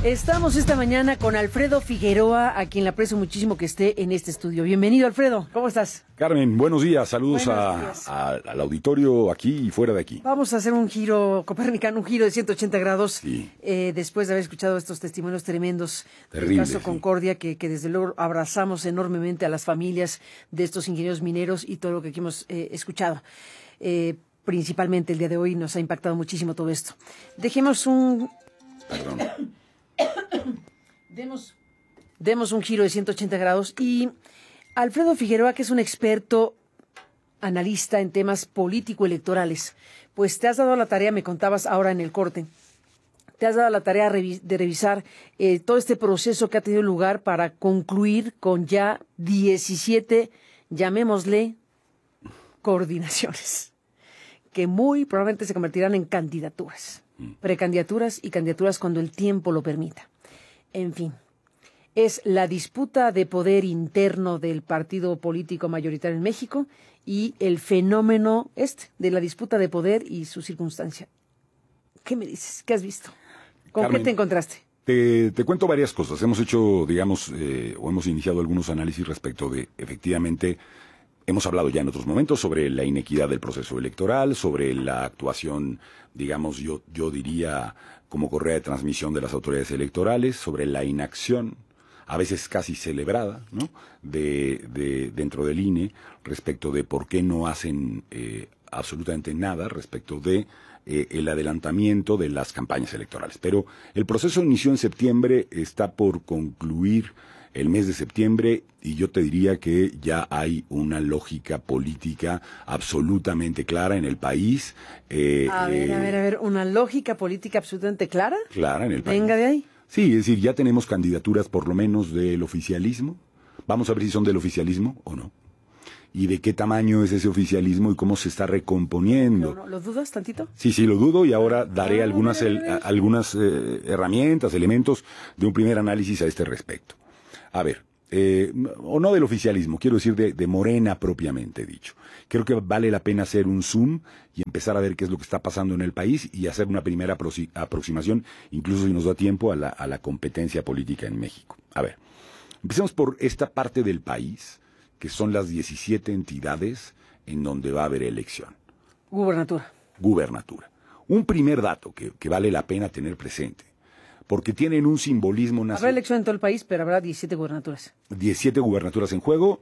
Estamos esta mañana con Alfredo Figueroa, a quien le aprecio muchísimo que esté en este estudio. Bienvenido, Alfredo. ¿Cómo estás? Carmen, buenos días. Saludos Buenos días. al auditorio aquí y fuera de aquí. Vamos a hacer un giro copernicano, un giro de 180 grados, Sí. Después de haber escuchado estos testimonios tremendos del Terrible, caso sí. Concordia, que desde luego abrazamos enormemente a las familias de estos ingenieros mineros y todo lo que aquí hemos escuchado. Principalmente el día de hoy nos ha impactado muchísimo todo esto. Dejemos un... Perdón. Demos un giro de 180 grados y Alfredo Figueroa, que es un experto analista en temas político-electorales, pues te has dado la tarea, me contabas ahora en el corte, te has dado la tarea de revisar todo este proceso que ha tenido lugar para concluir con ya 17, llamémosle, coordinaciones, que muy probablemente se convertirán en candidaturas, precandidaturas y candidaturas cuando el tiempo lo permita. En fin, es la disputa de poder interno del partido político mayoritario en México y el fenómeno de la disputa de poder y su circunstancia. ¿Qué me dices? ¿Qué has visto? ¿Con Carmen, qué te encontraste? Te cuento varias cosas. Hemos hecho, digamos, o hemos iniciado algunos análisis respecto de, efectivamente, hemos hablado ya en otros momentos sobre la inequidad del proceso electoral, sobre la actuación, digamos, yo diría, como correa de transmisión de las autoridades electorales, sobre la inacción, a veces casi celebrada, ¿no?, dentro del INE, respecto de por qué no hacen absolutamente nada respecto de el adelantamiento de las campañas electorales. Pero el proceso inició en septiembre, está por concluir el mes de septiembre, y yo te diría que ya hay una lógica política absolutamente clara en el país. A ver, una lógica política absolutamente clara. Clara en el país. Venga de ahí. Sí, es decir, ya tenemos candidaturas por lo menos del oficialismo. Vamos a ver si son del oficialismo o no. Y de qué tamaño es ese oficialismo y cómo se está recomponiendo. ¿Lo dudas tantito? Sí, lo dudo, y ahora daré algunas herramientas, elementos de un primer análisis a este respecto. A ver, o no del oficialismo, quiero decir de Morena propiamente dicho. Creo que vale la pena hacer un zoom y empezar a ver qué es lo que está pasando en el país y hacer una primera aproximación, incluso si nos da tiempo, a la competencia política en México. A ver, empecemos por esta parte del país, que son las 17 entidades en donde va a haber elección. Gubernatura. Un primer dato que vale la pena tener presente, porque tienen un simbolismo nacional. Habrá elección en todo el país, pero habrá 17 gubernaturas. 17 gubernaturas en juego,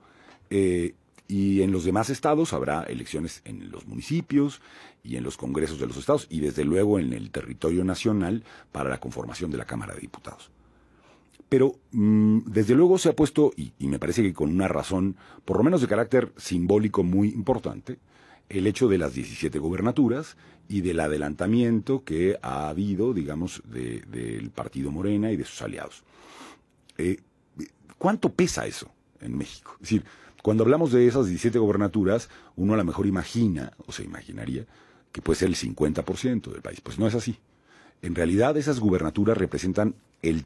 y en los demás estados habrá elecciones en los municipios y en los congresos de los estados, y desde luego en el territorio nacional para la conformación de la Cámara de Diputados. Pero desde luego se ha puesto, y me parece que con una razón, por lo menos de carácter simbólico muy importante, el hecho de las 17 gubernaturas y del adelantamiento que ha habido, digamos, del partido Morena y de sus aliados. ¿Cuánto pesa eso en México? Es decir, cuando hablamos de esas 17 gubernaturas, uno a lo mejor imagina, o se imaginaría, que puede ser el 50% del país. Pues no es así. En realidad, esas gubernaturas representan el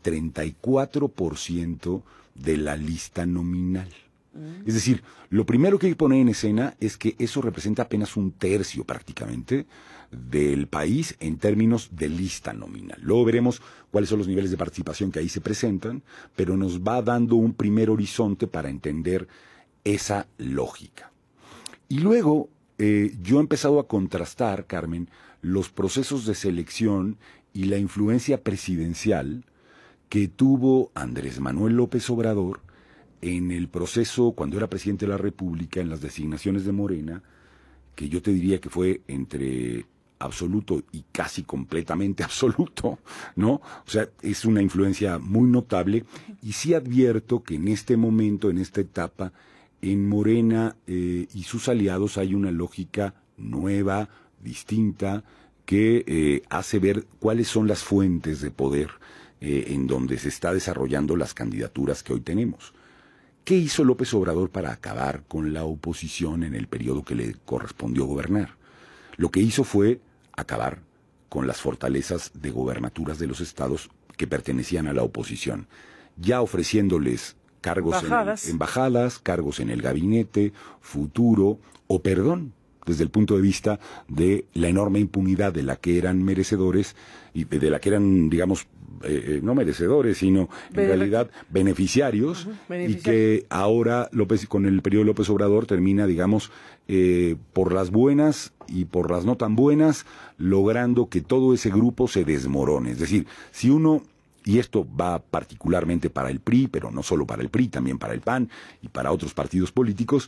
34% de la lista nominal. Es decir, lo primero que hay que poner en escena es que eso representa apenas un tercio prácticamente del país en términos de lista nominal. Luego veremos cuáles son los niveles de participación que ahí se presentan, pero nos va dando un primer horizonte para entender esa lógica. Y luego yo he empezado a contrastar, Carmen, los procesos de selección y la influencia presidencial que tuvo Andrés Manuel López Obrador en el proceso cuando era presidente de la República, en las designaciones de Morena, que yo te diría que fue entre absoluto y casi completamente absoluto, ¿no? O sea, es una influencia muy notable, y sí advierto que en este momento, en esta etapa, en Morena y sus aliados hay una lógica nueva, distinta, que hace ver cuáles son las fuentes de poder en donde se está desarrollando las candidaturas que hoy tenemos. ¿Qué hizo López Obrador para acabar con la oposición en el periodo que le correspondió gobernar? Lo que hizo fue acabar con las fortalezas de gobernaturas de los estados que pertenecían a la oposición, ya ofreciéndoles cargos en embajadas, cargos en el gabinete, futuro o perdón, desde el punto de vista de la enorme impunidad de la que eran merecedores y de la que eran, digamos, no merecedores, sino en realidad beneficiarios, y que ahora López, con el periodo de López Obrador, termina, digamos, por las buenas y por las no tan buenas, logrando que todo ese grupo se desmorone. Es decir, si uno, y esto va particularmente para el PRI, pero no solo para el PRI, también para el PAN y para otros partidos políticos,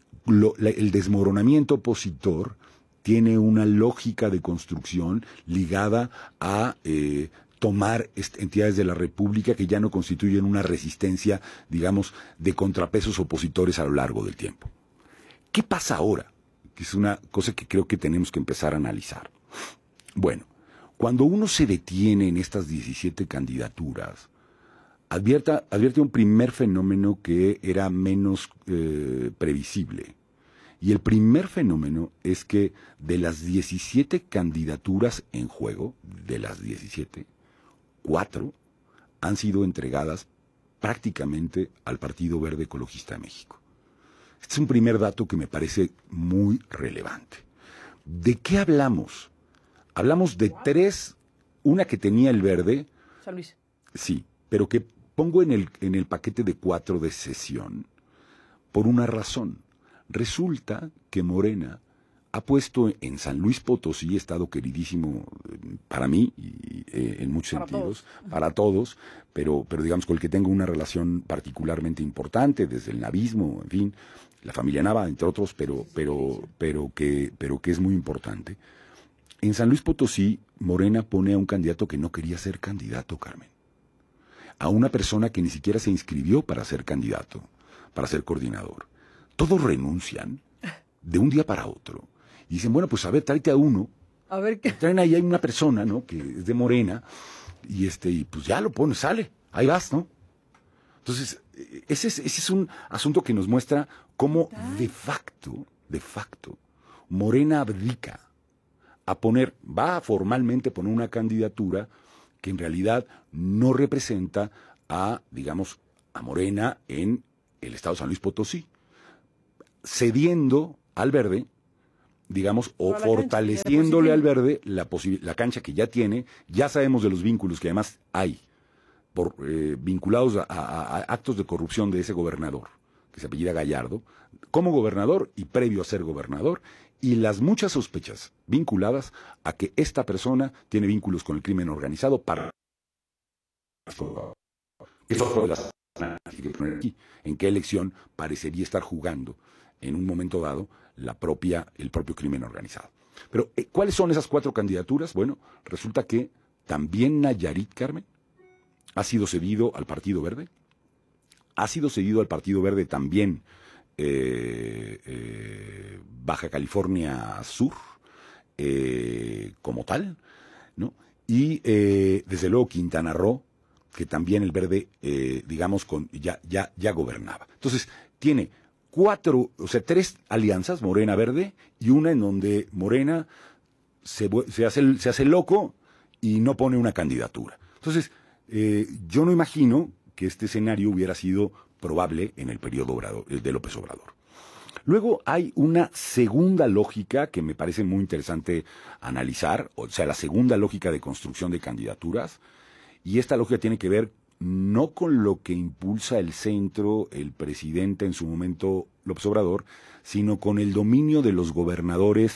el desmoronamiento opositor tiene una lógica de construcción ligada a tomar entidades de la República que ya no constituyen una resistencia, digamos, de contrapesos opositores a lo largo del tiempo. ¿Qué pasa ahora? Que es una cosa que creo que tenemos que empezar a analizar. Bueno, cuando uno se detiene en estas 17 candidaturas, advierte un primer fenómeno que era menos previsible. Y el primer fenómeno es que de las 17 candidaturas en juego, de las 17, 4 han sido entregadas prácticamente al Partido Verde Ecologista de México. Este es un primer dato que me parece muy relevante. ¿De qué hablamos? Hablamos de 3, una que tenía el Verde. San Luis. Sí, pero que pongo en el paquete de 4 de sesión por una razón. Resulta que Morena ha puesto en San Luis Potosí, estado queridísimo para mí y en muchos sentidos, para todos, pero digamos con el que tengo una relación particularmente importante, desde el navismo, en fin, la familia Nava, entre otros, pero que es muy importante. En San Luis Potosí, Morena pone a un candidato que no quería ser candidato, Carmen. A una persona que ni siquiera se inscribió para ser candidato, para ser coordinador. Todos renuncian de un día para otro. Y dicen, bueno, pues a ver, tráete a uno. A ver qué. Traen ahí una persona, ¿no? Que es de Morena. Y pues ya lo pones, sale. Ahí vas, ¿no? Entonces, ese es un asunto que nos muestra cómo de facto, Morena abdica va a formalmente poner una candidatura que en realidad no representa digamos, a Morena en el estado de San Luis Potosí, cediendo al Verde, digamos, o fortaleciéndole al Verde la cancha que ya tiene. Ya sabemos de los vínculos que además hay vinculados a actos de corrupción de ese gobernador, que se apellida Gallardo, como gobernador y previo a ser gobernador, y las muchas sospechas vinculadas a que esta persona tiene vínculos con el crimen organizado para... ¿En qué elección parecería estar jugando en un momento dado el propio crimen organizado? Pero, ¿cuáles son esas 4 candidaturas? Bueno, resulta que también Nayarit, Carmen, ha sido cedido al Partido Verde. Ha sido cedido al Partido Verde también Baja California Sur, como tal, ¿no? Y desde luego Quintana Roo, que también el Verde, digamos, ya gobernaba. Entonces, tiene 3 alianzas, Morena Verde, y una en donde Morena se hace loco y no pone una candidatura. Entonces, yo no imagino que este escenario hubiera sido probable en el periodo de López Obrador. Luego hay una segunda lógica que me parece muy interesante analizar, o sea, la segunda lógica de construcción de candidaturas, y esta lógica tiene que ver no con lo que impulsa el centro, el presidente en su momento López Obrador, sino con el dominio de los gobernadores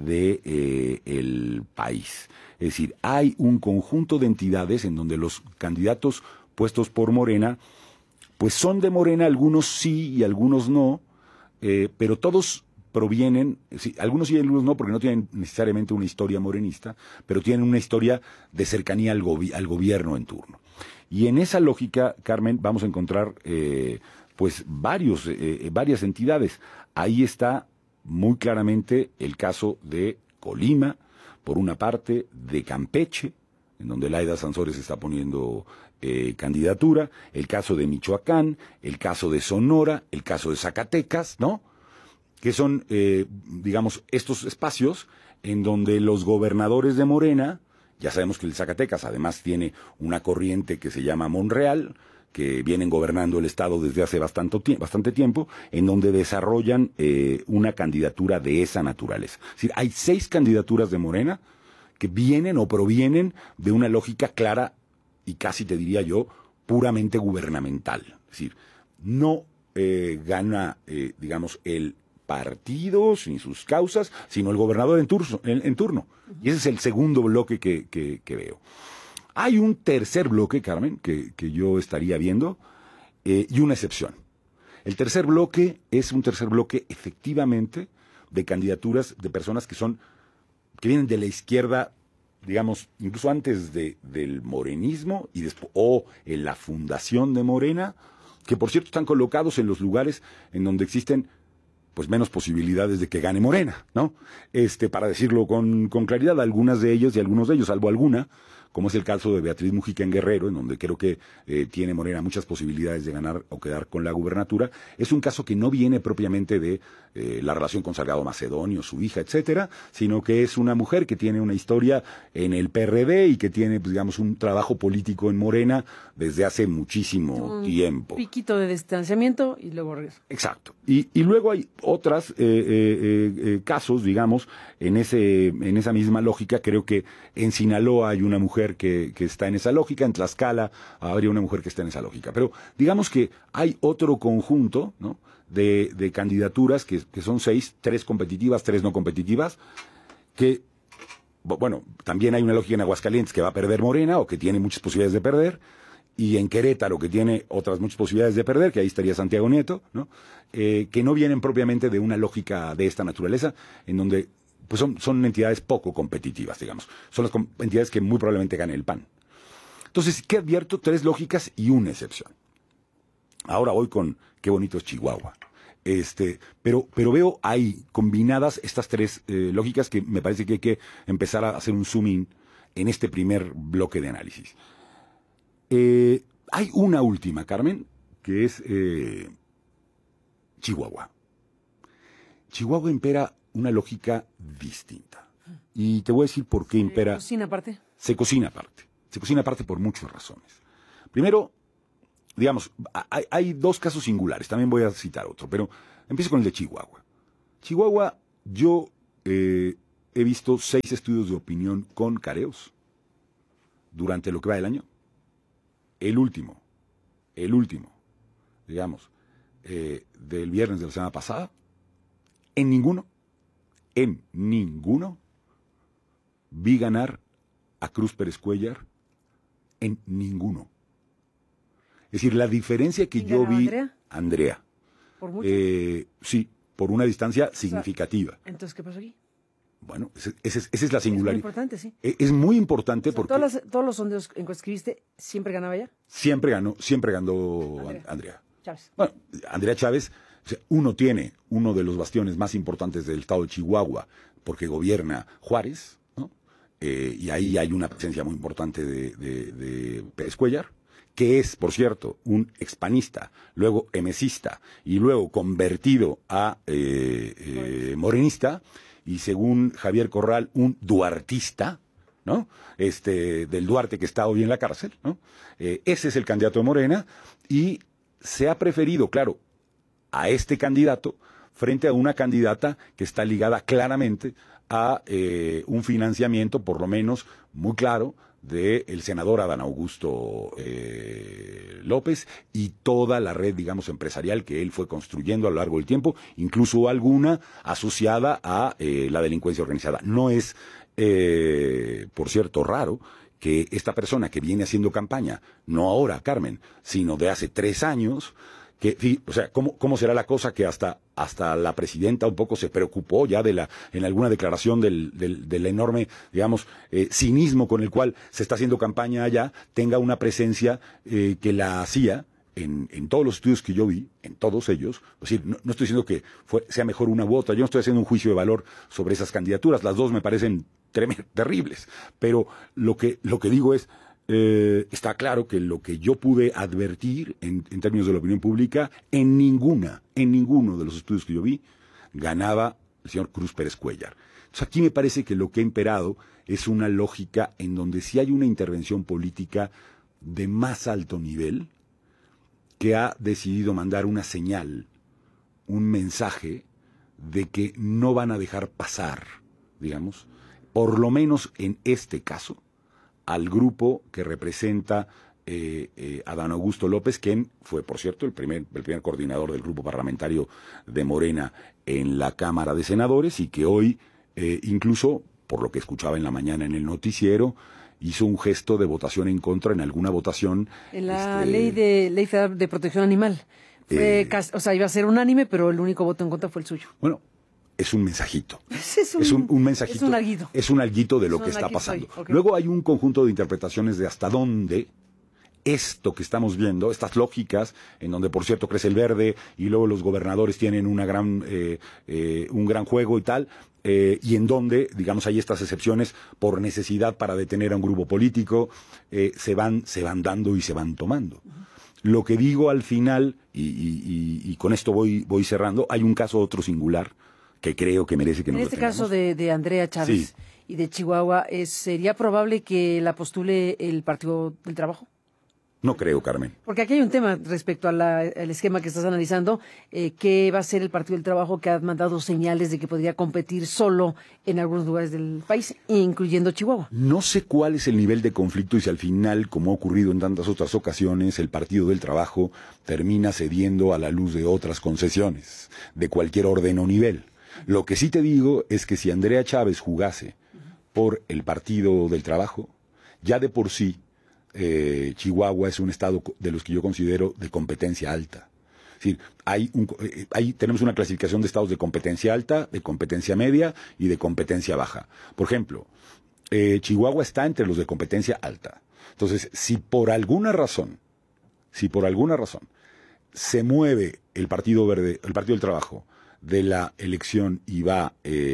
del país. Es decir, hay un conjunto de entidades en donde los candidatos puestos por Morena, pues son de Morena, algunos sí y algunos no, pero todos provienen, sí, algunos sí y algunos no, porque no tienen necesariamente una historia morenista, pero tienen una historia de cercanía al gobierno en turno. Y en esa lógica, Carmen, vamos a encontrar pues varias entidades. Ahí está muy claramente el caso de Colima, por una parte, de Campeche, en donde Laida Sansores está poniendo candidatura, el caso de Michoacán, el caso de Sonora, el caso de Zacatecas, ¿no? Que son, digamos, estos espacios en donde los gobernadores de Morena, ya sabemos que el Zacatecas además tiene una corriente que se llama Monreal, que vienen gobernando el estado desde hace bastante tiempo, en donde desarrollan una candidatura de esa naturaleza. Es decir, hay 6 candidaturas de Morena que vienen o provienen de una lógica clara y casi te diría yo, puramente gubernamental. Es decir, no gana, digamos, el partido ni sus causas, sino el gobernador en turno. Y ese es el segundo bloque que veo. Hay un tercer bloque, Carmen, que yo estaría viendo, y una excepción. El tercer bloque es un tercer bloque, efectivamente, de candidaturas de personas que vienen de la izquierda, digamos, incluso antes del morenismo y después, o en la fundación de Morena, que por cierto están colocados en los lugares en donde existen pues menos posibilidades de que gane Morena, ¿no? Para decirlo con claridad, algunas de ellos y algunos de ellos, salvo alguna, como es el caso de Beatriz Mujica en Guerrero, en donde creo que tiene Morena muchas posibilidades de ganar o quedar con la gubernatura, es un caso que no viene propiamente de la relación con Salgado Macedonio, su hija, etcétera, sino que es una mujer que tiene una historia en el PRD y que tiene, pues, digamos, un trabajo político en Morena desde hace muchísimo tiempo. Un piquito de distanciamiento y luego regreso. Exacto. Y luego hay otros casos, digamos, en esa misma lógica. Creo que en Sinaloa hay una mujer que está en esa lógica, en Tlaxcala habría una mujer que está en esa lógica. Pero digamos que hay otro conjunto, ¿no?, de candidaturas que son 6, 3 competitivas, 3 no competitivas, que, bueno, también hay una lógica en Aguascalientes que va a perder Morena o que tiene muchas posibilidades de perder, y en Querétaro, que tiene otras muchas posibilidades de perder, que ahí estaría Santiago Nieto, ¿no?, que no vienen propiamente de una lógica de esta naturaleza, en donde pues son entidades poco competitivas, digamos. Son las entidades que muy probablemente gane el PAN. Entonces, ¿qué advierto? 3 lógicas y una excepción. Ahora voy con qué bonito es Chihuahua. Pero veo ahí combinadas estas 3 lógicas que me parece que hay que empezar a hacer un zoom in en este primer bloque de análisis. Hay una última, Carmen, que es Chihuahua. Chihuahua impera una lógica distinta. Y te voy a decir por qué impera. ¿Se cocina aparte? Se cocina aparte. Se cocina aparte por muchas razones. Primero, digamos, hay 2 casos singulares. También voy a citar otro, pero empiezo con el de Chihuahua. Chihuahua, yo he visto 6 estudios de opinión con careos durante lo que va del año. El último, digamos, del viernes de la semana pasada, en ninguno vi ganar a Cruz Pérez Cuéllar, en ninguno. Es decir, la diferencia que yo vi... Andrea. ¿Por mucho? Sí, por una distancia significativa. Entonces, ¿qué pasó aquí? Bueno, esa es la singularidad. Es muy importante, sí. Es muy importante porque... Todos los sondeos en que escribiste, ¿siempre ganaba ella? Siempre ganó Andrea. Chávez. Bueno, Andrea Chávez, o sea, tiene uno de los bastiones más importantes del estado de Chihuahua, porque gobierna Juárez, ¿no? Y ahí hay una presencia muy importante de Pérez Cuéllar, que es, por cierto, un expanista, luego emesista y luego convertido a morenista, y según Javier Corral, un duartista, ¿no? Del Duarte que está hoy en la cárcel, ¿no? Ese es el candidato de Morena, y se ha preferido, claro, a este candidato frente a una candidata que está ligada claramente a un financiamiento, por lo menos muy claro, del senador Adán Augusto López y toda la red, digamos, empresarial que él fue construyendo a lo largo del tiempo, incluso alguna asociada a la delincuencia organizada. No es, por cierto, raro que esta persona que viene haciendo campaña, no ahora, Carmen, sino de hace 3 años, o sea, ¿cómo será la cosa que hasta la presidenta un poco se preocupó ya en alguna declaración del enorme, digamos, cinismo con el cual se está haciendo campaña allá, tenga una presencia que la hacía en todos los estudios que yo vi, en todos ellos? Es decir, no estoy diciendo que sea mejor una u otra, yo no estoy haciendo un juicio de valor sobre esas candidaturas, las dos me parecen terribles, pero lo que digo es, está claro que lo que yo pude advertir en términos de la opinión pública, en ninguno de los estudios que yo vi, ganaba el señor Cruz Pérez Cuéllar. Entonces aquí me parece que lo que ha imperado es una lógica en donde sí hay una intervención política de más alto nivel que ha decidido mandar una señal, un mensaje de que no van a dejar pasar, digamos, por lo menos en este caso, al grupo que representa Adán Augusto López, quien fue, por cierto, el primer coordinador del grupo parlamentario de Morena en la Cámara de Senadores y que hoy, incluso, por lo que escuchaba en la mañana en el noticiero, hizo un gesto de votación en contra en alguna votación. En la ley federal de protección animal. O sea, iba a ser unánime, pero el único voto en contra fue el suyo. Bueno, es un mensajito. Es un mensajito. Es un alguito. Es un alguito de lo que está pasando. Okay. Luego hay un conjunto de interpretaciones de hasta dónde esto que estamos viendo, estas lógicas, en donde por cierto crece el verde y luego los gobernadores tienen un gran juego y tal, y en donde, digamos, hay estas excepciones por necesidad para detener a un grupo político, se van dando y se van tomando. Lo que digo al final, y con esto voy cerrando, hay un caso otro singular que creo que merece que nos detengamos. En este caso de Andrea Chávez sí. Y de Chihuahua, ¿sería probable que la postule el Partido del Trabajo? No creo, Carmen. Porque aquí hay un tema respecto al esquema que estás analizando, que va a ser el Partido del Trabajo, que ha mandado señales de que podría competir solo en algunos lugares del país, incluyendo Chihuahua. No sé cuál es el nivel de conflicto y si al final, como ha ocurrido en tantas otras ocasiones, el Partido del Trabajo termina cediendo a la luz de otras concesiones, de cualquier orden o nivel. Lo que sí te digo es que si Andrea Chávez jugase por el Partido del Trabajo, ya de por sí, Chihuahua es un estado de los que yo considero de competencia alta. Es decir, tenemos una clasificación de estados de competencia alta, de competencia media y de competencia baja. Por ejemplo, Chihuahua está entre los de competencia alta. Entonces, si por alguna razón se mueve el Partido Verde, el Partido del Trabajo de la elección y va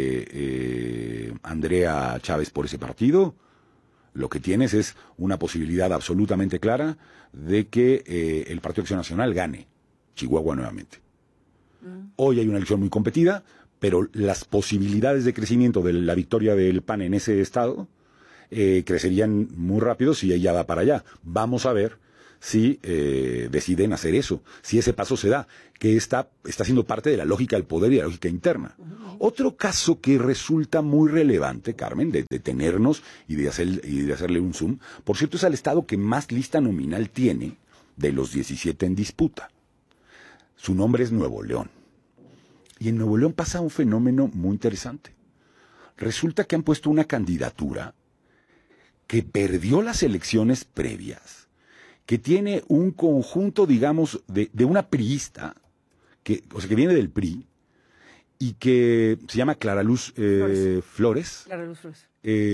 Andrea Chávez por ese partido, lo que tienes es una posibilidad absolutamente clara de que el Partido Acción Nacional gane Chihuahua nuevamente. Hoy hay una elección muy competida, pero las posibilidades de crecimiento de la victoria del PAN en ese estado crecerían muy rápido si ella va para allá. Vamos a ver si deciden hacer eso, si ese paso se da, que está siendo parte de la lógica del poder y la lógica interna. Otro caso que resulta muy relevante, Carmen, de detenernos y de hacerle un zoom, por cierto, es al estado que más lista nominal tiene de los 17 en disputa. Su nombre es Nuevo León. Y en Nuevo León pasa un fenómeno muy interesante. Resulta que han puesto una candidatura que perdió las elecciones previas, que tiene un conjunto, digamos, de una priista, que viene del PRI, y que se llama Claraluz Flores. Claraluz Flores.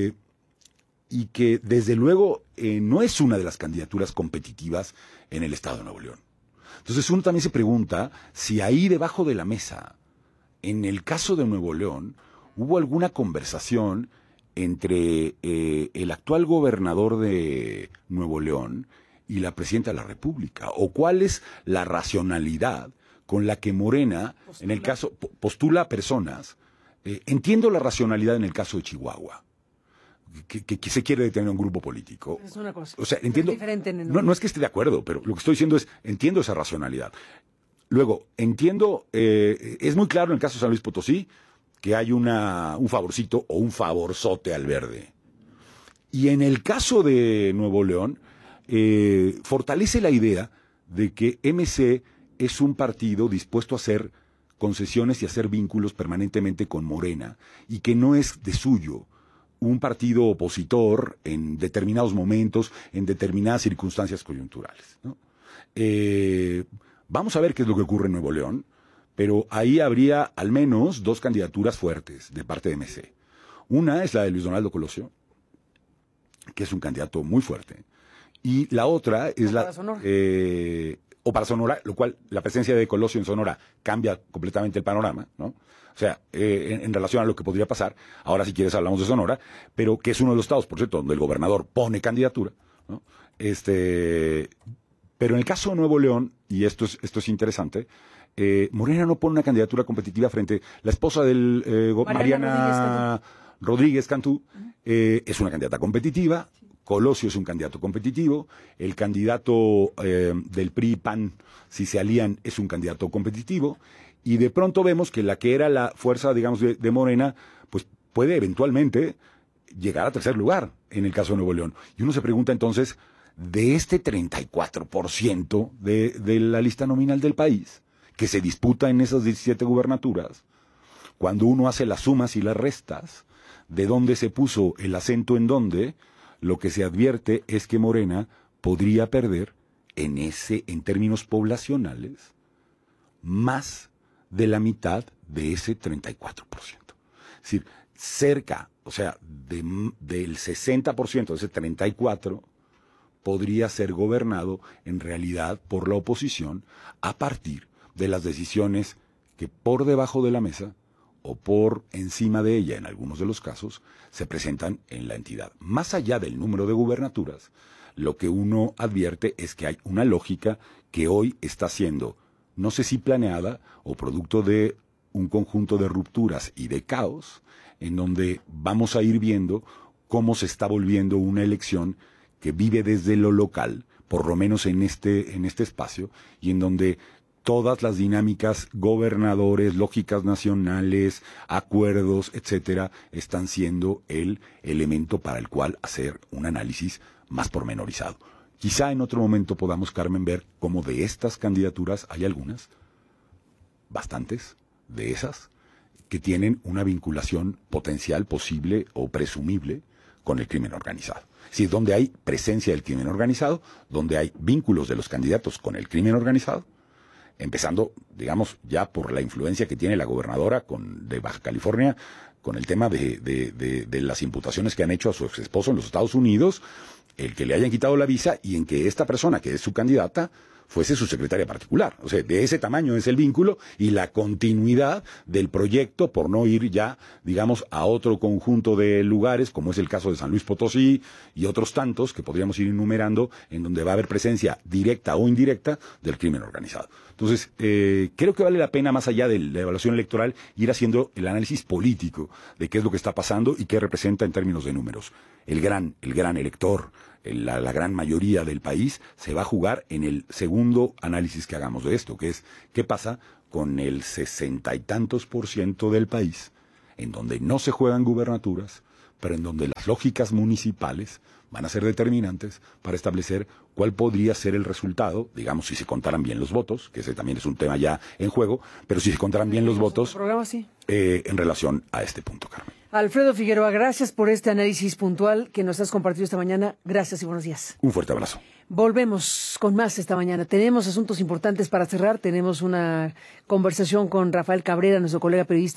Y que, desde luego, no es una de las candidaturas competitivas en el Estado de Nuevo León. Entonces, uno también se pregunta si ahí debajo de la mesa, en el caso de Nuevo León, hubo alguna conversación entre el actual gobernador de Nuevo León y la presidenta de la República, o cuál es la racionalidad con la que Morena, en el caso, postula personas. Entiendo la racionalidad en el caso de Chihuahua, que se quiere detener a un grupo político. Es una cosa. O sea, entiendo. No es que esté de acuerdo, pero lo que estoy diciendo es, entiendo esa racionalidad. Luego, entiendo, es muy claro en el caso de San Luis Potosí, que hay un favorcito o un favorzote al verde. Y en el caso de Nuevo León, fortalece la idea de que MC es un partido dispuesto a hacer concesiones y a hacer vínculos permanentemente con Morena, y que no es de suyo un partido opositor en determinados momentos, en determinadas circunstancias coyunturales, ¿no? Vamos a ver qué es lo que ocurre en Nuevo León, pero ahí habría al menos dos candidaturas fuertes de parte de MC. Una es la de Luis Donaldo Colosio, que es un candidato muy fuerte, y la otra es para Sonora. O para Sonora, lo cual la presencia de Colosio en Sonora cambia completamente el panorama, ¿no? O sea, en relación a lo que podría pasar, ahora si quieres hablamos de Sonora, pero que es uno de los estados, por cierto, donde el gobernador pone candidatura, ¿no? Pero en el caso de Nuevo León, y esto es interesante, Morena no pone una candidatura competitiva frente a la esposa del Mariana Rodríguez Cantú, es una candidata competitiva. Colosio es un candidato competitivo, el candidato del PRI-PAN, si se alían, es un candidato competitivo, y de pronto vemos que la que era la fuerza, digamos, de Morena, pues puede eventualmente llegar a tercer lugar en el caso de Nuevo León. Y uno se pregunta entonces, de este 34% de la lista nominal del país, que se disputa en esas 17 gubernaturas, cuando uno hace las sumas y las restas, de dónde se puso el acento en dónde, lo que se advierte es que Morena podría perder en términos poblacionales, más de la mitad de ese 34%. Es decir, cerca, o sea, del 60% de ese 34% podría ser gobernado en realidad por la oposición a partir de las decisiones que por debajo de la mesa o por encima de ella, en algunos de los casos, se presentan en la entidad. Más allá del número de gubernaturas, lo que uno advierte es que hay una lógica que hoy está siendo, no sé si planeada o producto de un conjunto de rupturas y de caos, en donde vamos a ir viendo cómo se está volviendo una elección que vive desde lo local, por lo menos en este espacio, y en donde todas las dinámicas, gobernadores, lógicas nacionales, acuerdos, etcétera, están siendo el elemento para el cual hacer un análisis más pormenorizado. Quizá en otro momento podamos, Carmen, ver cómo de estas candidaturas hay algunas, bastantes de esas, que tienen una vinculación potencial, posible o presumible con el crimen organizado. Es decir, donde hay presencia del crimen organizado, donde hay vínculos de los candidatos con el crimen organizado, empezando, digamos, ya por la influencia que tiene la gobernadora de Baja California con el tema de las imputaciones que han hecho a su ex esposo en los Estados Unidos, el que le hayan quitado la visa y en que esta persona, que es su candidata, fuese su secretaria particular. O sea, de ese tamaño es el vínculo y la continuidad del proyecto, por no ir ya, digamos, a otro conjunto de lugares, como es el caso de San Luis Potosí y otros tantos que podríamos ir enumerando, en donde va a haber presencia directa o indirecta del crimen organizado. Entonces, creo que vale la pena, más allá de la evaluación electoral, ir haciendo el análisis político de qué es lo que está pasando y qué representa en términos de números. El gran elector, la gran mayoría del país, se va a jugar en el segundo análisis que hagamos de esto, que es qué pasa con el 60 y tantos % del país, en donde no se juegan gubernaturas, pero en donde las lógicas municipales van a ser determinantes para establecer cuál podría ser el resultado, digamos, si se contaran bien los votos, que ese también es un tema ya en juego, pero si se contaran bien los votos en relación a este punto, Carmen. Alfredo Figueroa, gracias por este análisis puntual que nos has compartido esta mañana. Gracias y buenos días. Un fuerte abrazo. Volvemos con más esta mañana. Tenemos asuntos importantes para cerrar. Tenemos una conversación con Rafael Cabrera, nuestro colega periodista.